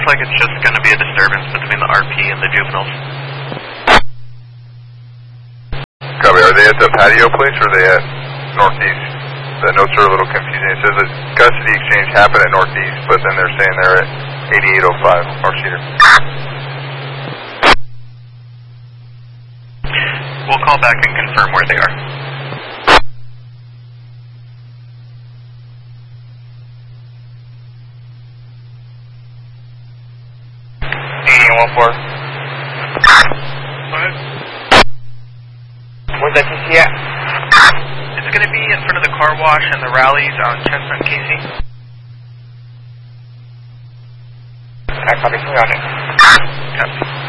like it's just going to be a disturbance between the RP and the juveniles. Copy. Are they at the patio place or are they at Northeast? The notes are a little confusing. It says that custody exchange happened at Northeast, but then they're saying they're at 8805 North Cedar. We'll call back and confirm where they are. 8814. Where's that TC at? It's going to be in front of the car wash and the rallies on Chestnut and Casey. Alright, copy. We're on it. Copy.